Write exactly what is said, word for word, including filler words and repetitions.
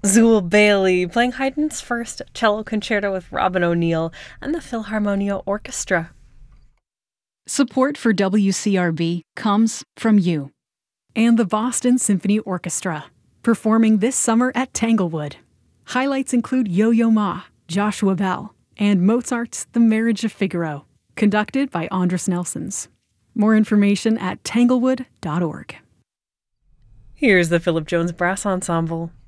Zool Bailey playing Haydn's first cello concerto with Robin O'Neill and the Philharmonia Orchestra. Support for W C R B comes from you. And the Boston Symphony Orchestra, performing this summer at Tanglewood. Highlights include Yo-Yo Ma, Joshua Bell, and Mozart's The Marriage of Figaro, conducted by Andras Nelsons. More information at tanglewood dot org. Here's the Philip Jones Brass Ensemble.